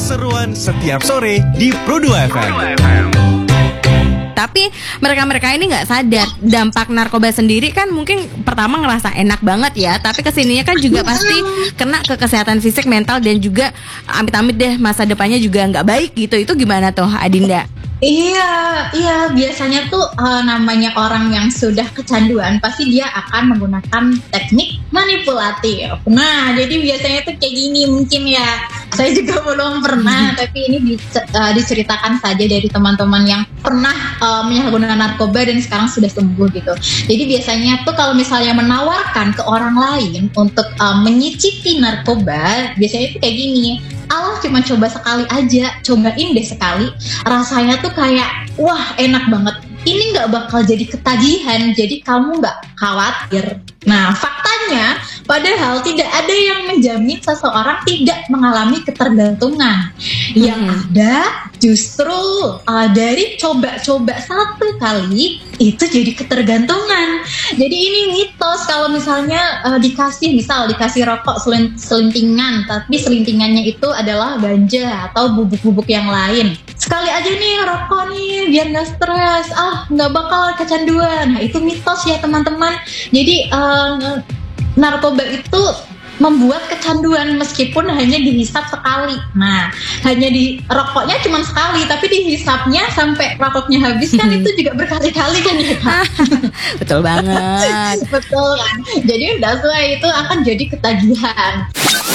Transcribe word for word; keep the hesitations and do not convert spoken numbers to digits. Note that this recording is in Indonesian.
Keseruan setiap sore di Pro dua F M. Tapi mereka-mereka ini nggak sadar dampak narkoba sendiri kan mungkin pertama ngerasa enak banget ya, tapi kesininya kan juga pasti kena ke kesehatan fisik, mental, dan juga amit-amit deh masa depannya juga nggak baik gitu. Itu gimana tuh Adinda? Iya, iya biasanya tuh uh, namanya orang yang sudah kecanduan pasti dia akan menggunakan teknik manipulatif. Nah, jadi biasanya tuh kayak gini mungkin ya. Saya juga belum pernah, tapi ini di, uh, diceritakan saja dari teman-teman yang pernah uh, menyalahgunakan narkoba dan sekarang sudah sembuh gitu. Jadi biasanya tuh kalau misalnya menawarkan ke orang lain untuk uh, menyicipi narkoba, biasanya tuh kayak gini. Allah cuma coba sekali aja, cobain deh sekali. Rasanya tuh kayak, wah enak banget. Ini gak bakal jadi ketagihan, jadi kamu gak khawatir. Nah faktanya, padahal tidak ada yang menjamin seseorang tidak mengalami ketergantungan. hmm. Yang ada justru uh, dari coba-coba satu kali, itu jadi ketergantungan. Jadi ini mitos kalau misalnya uh, dikasih, misal dikasih rokok selin- selintingan, tapi selintingannya itu adalah ganja atau bubuk-bubuk yang lain. Sekali aja nih rokok nih biar gak stres, ah gak bakal kecanduan. Nah itu mitos ya teman-teman. Jadi uh, narkoba itu membuat kecanduan meskipun hanya dihisap sekali. Nah, hanya di rokoknya cuma sekali, tapi dihisapnya sampai rokoknya habis kan itu juga berkali-kali kan ya Kak? Betul banget. Betul kan. Jadi that's why itu akan jadi ketagihan.